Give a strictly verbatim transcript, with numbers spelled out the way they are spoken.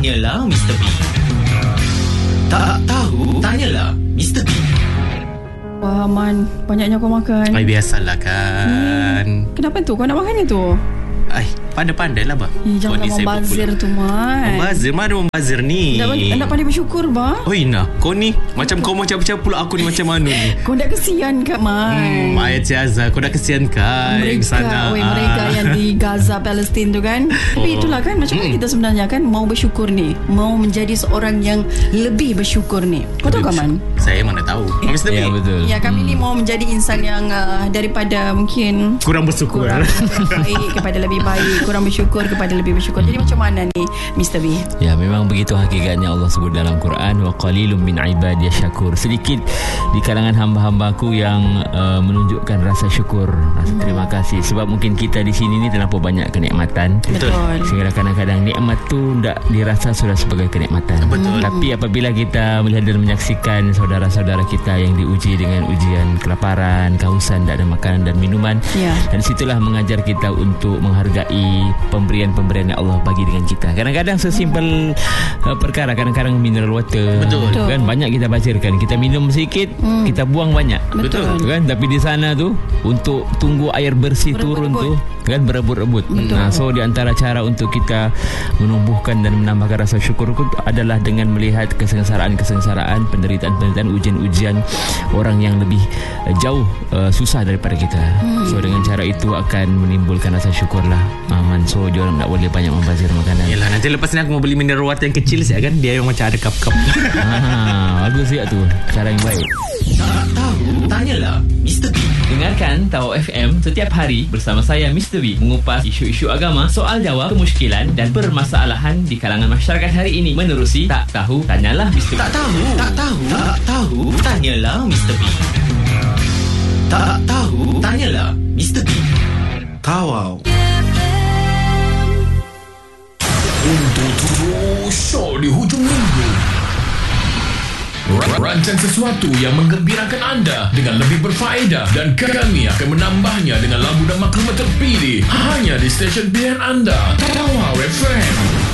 Tanyalah Mister B. Tak tahu? Tanyalah Mister B. Wah, Man, banyaknya kau makan. Ay, biasalah kan. Hmm, kenapa tu? Kau nak makan itu? Ay, pandai-pandai lah bang. Eh, janganlah membazir tu, Man. Membazir? Mana membazir ni? Nak, nak pandai bersyukur, bang. Oh Ina, kau ni macam kau macam-macam pula aku ni macam mana ni? Kau dah kesian kan, Man? Hmm, Ayat Ciaza, kau dah kesian kan? Mereka, sana. weh, Ah. mereka yang di Gaza, Palestin tu kan. Tapi Oh. itulah kan, macam mana Hmm. kita sebenarnya kan mau bersyukur ni, mau menjadi seorang yang lebih bersyukur ni. Kau tahu kan, Man? Saya mana tahu. Mister Ya, B, betul. Ya, kami ni mau menjadi insan yang uh, daripada mungkin kurang bersyukur. kurang baik kepada lebih baik, kurang bersyukur kepada lebih bersyukur. Jadi macam mana ni, Mister B? Ya, memang begitu hakikatnya. Allah sebut dalam Quran, wa qalilum min ibadiy syakur. Sedikit di kalangan hamba-hambaku yang uh, menunjukkan rasa syukur, rasa terima kasih. Sebab mungkin kita di sini ni terlampau banyak kenikmatan. Betul. Sehingga kadang-kadang nikmat tu tak dirasa sudah sebagai kenikmatan. Betul. Tapi apabila kita melihat dan menyaksikan saudara-saudara kita yang diuji dengan ujian kelaparan, kehausan, tak ada makanan dan minuman, Ya. dan situlah mengajar kita untuk menghargai pemberian-pemberian yang Allah bagi dengan kita. Kadang-kadang sesimpel uh, perkara, kadang-kadang mineral water. Betul. Betul. Kan banyak kita bacakan, kita minum sedikit, Hmm. kita buang banyak. Betul. Kan, tapi di sana tu untuk tunggu air bersih turun tu kan berebut-rebut. Nah, so di antara cara untuk kita menumbuhkan dan menambahkan rasa syukur itu adalah dengan melihat kesengsaraan-kesengsaraan, penderitaan-penderitaan, ujian-ujian orang yang lebih uh, jauh uh, susah daripada kita. Hmm. So dengan cara itu akan menimbulkan rasa syukurlah. Aman. So dia orang tak boleh banyak membazir makanan. Yelah, nanti lepas ni aku mau beli mineral water yang kecil saya kan. Dia yang macam ada cup-cup. Ah, bagus ya tu. Cara yang baik. Tak tahu? Tanyalah Mister B. Dengarkan Tawau F M setiap hari bersama saya Mister B mengupas isu-isu agama, soal jawab, kemusykilan dan permasalahan di kalangan masyarakat hari ini menerusi Tak Tahu Tanyalah Mister B. Tak tahu? Tak tahu? Tak tahu? Tanyalah Mister B. Tak tahu? Tanyalah Mister B. Tawau. Untuk terus show di hujung minggu, rancang sesuatu yang menggembirakan anda dengan lebih berfaedah, dan kami akan menambahnya dengan lagu dan maklumat terpilih hanya di stesen pilihan anda, Tawau F M.